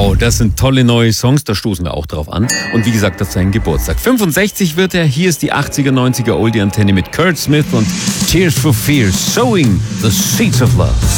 Wow, das sind tolle neue Songs, da stoßen wir auch drauf an. Und wie gesagt, das ist sein Geburtstag. 65 wird er, hier ist die 80er, 90er Oldie-Antenne mit Kurt Smith und Tears for Fears, Sowing the Seeds of Love.